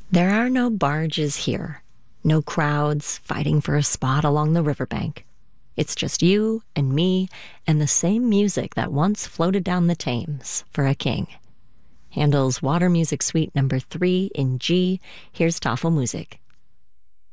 There are no barges here, no crowds fighting for a spot along the riverbank. It's just you and me and the same music that once floated down the Thames for a king. Handel's Water Music Suite No. 3 in G. Here's Tafelmusik.